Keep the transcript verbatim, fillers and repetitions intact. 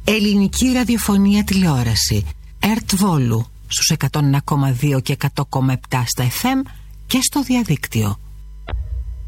Ελληνική ραδιοφωνία τηλεόραση ΕΡΤ Βόλου στους εκατόν ένα κόμμα δύο και εκατό κόμμα επτά στα εφ εμ και στο διαδίκτυο